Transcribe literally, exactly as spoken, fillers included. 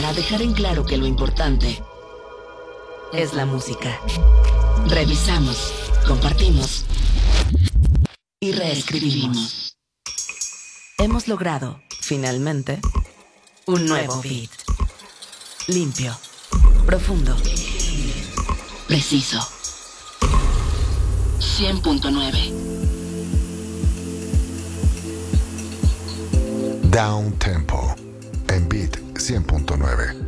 para dejar en claro que lo importante es la música. Revisamos, compartimos y reescribimos. Hemos logrado, finalmente, un nuevo beat. Limpio, profundo, preciso. cien punto nueve. Down Tempo en Beat cien punto nueve.